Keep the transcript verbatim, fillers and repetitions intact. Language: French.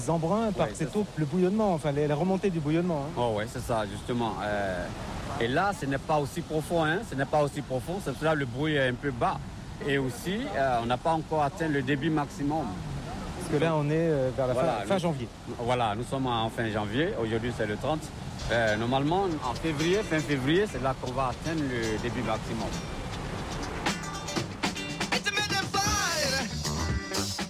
Les embruns par Ouais, plutôt le bouillonnement, enfin les, la remontée du bouillonnement. Hein. Oh, oui, c'est ça, justement. Euh, et là, ce n'est pas aussi profond, hein, ce n'est pas aussi profond, c'est pour ça que le bruit est un peu bas. Et aussi, euh, on n'a pas encore atteint le débit maximum. Parce que là, on est euh, vers la Voilà, fin, fin nous- janvier. Voilà, nous sommes en fin janvier, aujourd'hui c'est le trente. Euh, normalement, en février, fin février, c'est là qu'on va atteindre le débit maximum.